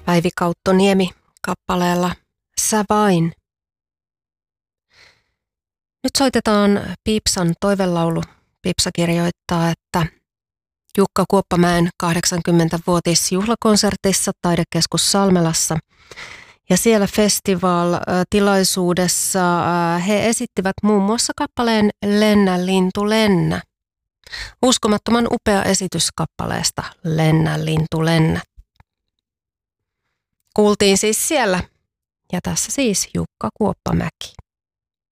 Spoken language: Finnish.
Päivi Kauttoniemi kappaleella Sä vain. Nyt soitetaan Piipsan toivelaulu. Piipsa kirjoittaa, että Jukka Kuoppamäen 80-vuotisjuhlakonsertissa Taidekeskus Salmelassa ja siellä festival-tilaisuudessa he esittivät muun muassa kappaleen Lennä lintu lennä. Uskomattoman upea esitys kappaleesta Lennä lintu lennä. Kuultiin siis siellä. Ja tässä siis Jukka Kuoppamäki.